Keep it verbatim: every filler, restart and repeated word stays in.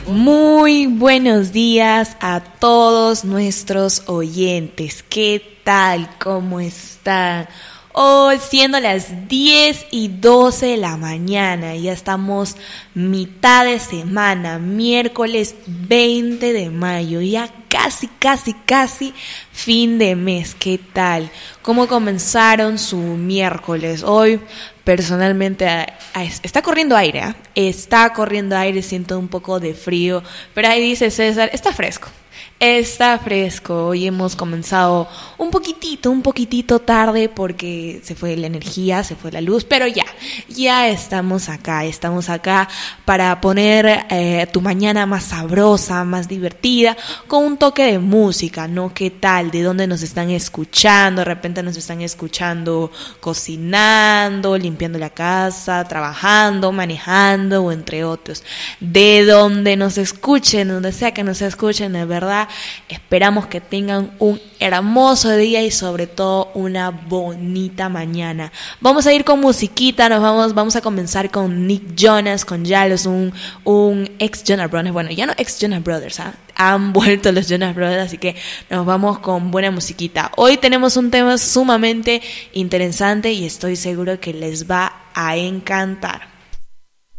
Muy buenos días a todos nuestros oyentes. ¿Qué tal? ¿Cómo están? Hoy siendo las diez y doce de la mañana, ya estamos mitad de semana, miércoles veinte de mayo, ya casi, casi, casi fin de mes. ¿Qué tal? ¿Cómo comenzaron su miércoles? Hoy personalmente a, a, está corriendo aire, ¿eh? Está corriendo aire, siento un poco de frío, pero ahí dice César, está fresco. Está fresco, hoy hemos comenzado un poquitito, un poquitito tarde porque se fue la energía, se fue la luz, pero ya, ya estamos acá, estamos acá para poner eh, tu mañana más sabrosa, más divertida, con un toque de música, ¿no? ¿Qué tal? ¿De dónde nos están escuchando? De repente nos están escuchando cocinando, limpiando la casa, trabajando, manejando o entre otros. De donde nos escuchen, donde sea que nos escuchen, de verdad, esperamos que tengan un hermoso día y sobre todo una bonita mañana. Vamos a ir con musiquita, nos vamos, vamos a comenzar con Nick Jonas, con Yalos, un, un ex Jonas Brothers, bueno, ya no ex Jonas Brothers, ¿ah? Han vuelto los Jonas Brothers, así que nos vamos con buena musiquita. Hoy tenemos un tema sumamente interesante y estoy seguro que les va a encantar.